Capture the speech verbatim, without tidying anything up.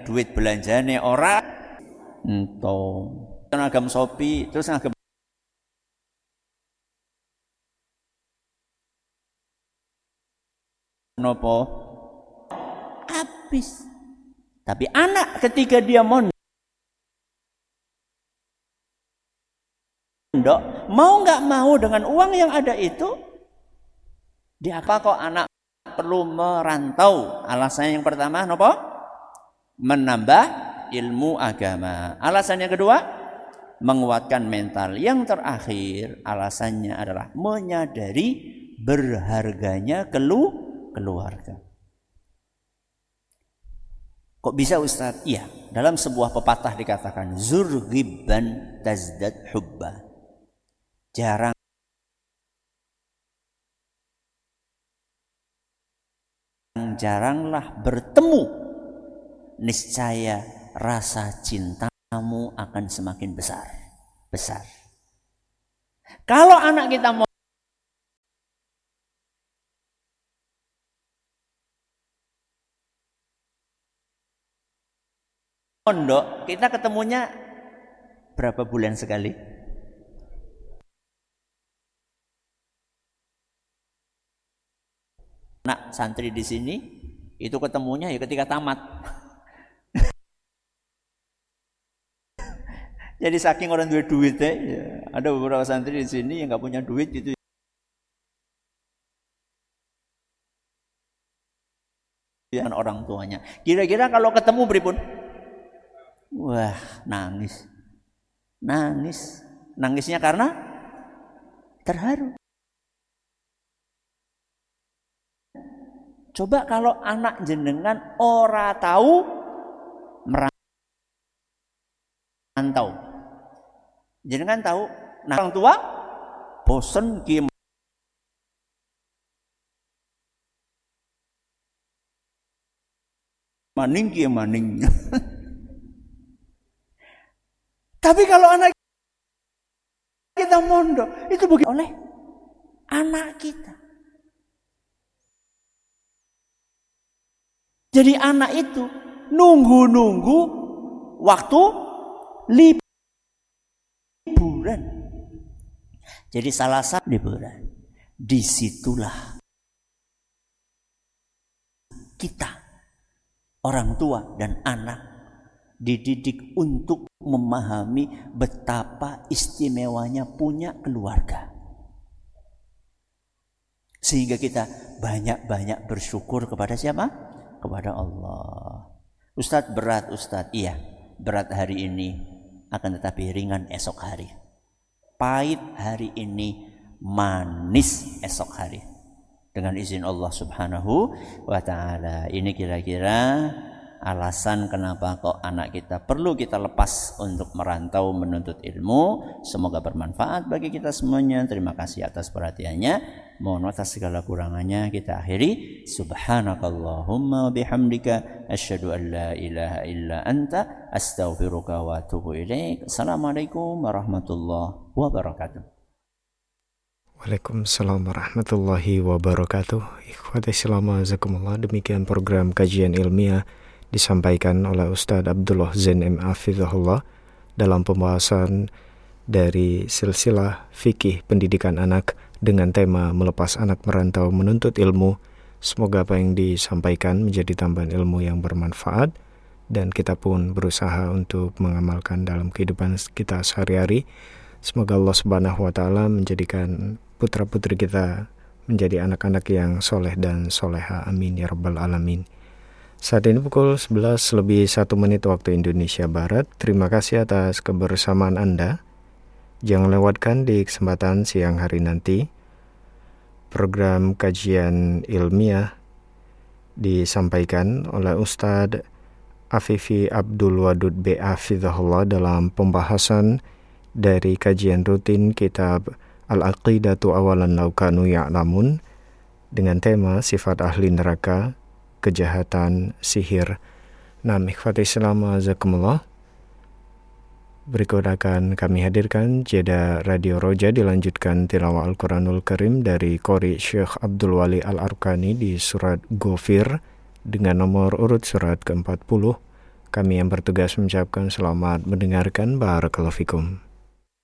duit belanjane ora ento ngagem Shopee terus ngagem nopo habis. Tapi anak ketika dia mondok mau nggak mau dengan uang yang ada itu, dia apa kok anak perlu merantau? Alasannya yang pertama nopo? Menambah ilmu agama. Alasan yang kedua, menguatkan mental. Yang terakhir alasannya adalah menyadari berharganya kelu keluarga. Kok bisa Ustaz? Iya, dalam sebuah pepatah dikatakan zur ghibban tazdad hubba. Jarang jaranglah bertemu, niscaya rasa cintamu akan semakin besar. Besar. Kalau anak kita mau mondok, kita ketemunya berapa bulan sekali? Anak santri di sini itu ketemunya ya ketika tamat. Jadi saking orang duit duit ya, ada beberapa santri di sini yang nggak punya duit gitu. Ya, orang tuanya. Kira-kira kalau ketemu beripun? Wah, nangis. Nangis. Nangisnya karena terharu. Coba kalau anak jenengan ora tahu merantau. Jenengan tahu, nah orang tua bosen ki maning ki maning. Tapi kalau anak kita mondok, itu begitu oleh anak kita. Jadi anak itu nunggu-nunggu waktu liburan. Jadi salah satu liburan. Disitulah kita, orang tua dan anak, dididik untuk memahami betapa istimewanya punya keluarga. Sehingga kita banyak-banyak bersyukur kepada siapa? Kepada Allah. Ustadz berat Ustadz, iya berat hari ini, akan tetapi ringan esok hari. Pahit hari ini, manis esok hari. Dengan izin Allah subhanahu wa ta'ala. Ini kira-kira alasan kenapa kok anak kita perlu kita lepas untuk merantau menuntut ilmu. Semoga bermanfaat bagi kita semuanya. Terima kasih atas perhatiannya. Mohon atas segala kurangannya kita akhiri. Subhanakallahumma bihamdika asyhadu an la ilaha illa anta astaghfiruka wa atubu ilaik. Assalamualaikum warahmatullahi wabarakatuh. Waalaikumsalam warahmatullahi wabarakatuh. Ikhwati Islam azakumullah, demikian program kajian ilmiah disampaikan oleh Ustadz Abdullah Zain M. Hafizahullah dalam pembahasan dari silsilah fikih pendidikan anak dengan tema melepas anak merantau menuntut ilmu. Semoga apa yang disampaikan menjadi tambahan ilmu yang bermanfaat dan kita pun berusaha untuk mengamalkan dalam kehidupan kita sehari-hari. Semoga Allah Subhanahu wa taala menjadikan putra-putri kita menjadi anak-anak yang soleh dan soleha. Amin ya rabbal alamin. Saat ini pukul sebelas lebih satu menit waktu Indonesia Barat. Terima kasih atas kebersamaan Anda. Jangan lewatkan di kesempatan siang hari nanti program kajian ilmiah disampaikan oleh Ustadz Afifi Abdul Wadud B. Hafizahullah dalam pembahasan dari kajian rutin kitab Al-Aqidatu Awalan Law Kanu Ya'lamun dengan tema sifat ahli neraka, kejahatan, sihir. Nah, ikhwati Islam azakumullah, berikut akan kami hadirkan jeda Radio Roja, dilanjutkan tilawah Al-Quranul Karim dari Qori Syekh Abdul Wali Al-Arkani di surat Ghafir dengan nomor urut surat ke empat puluh. Kami yang bertugas mengucapkan selamat mendengarkan. Barakallahu fikum.